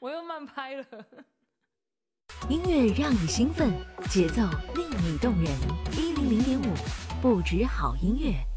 我又慢拍了。 音乐让你兴奋，节奏令你动人。100.5，不止好音乐，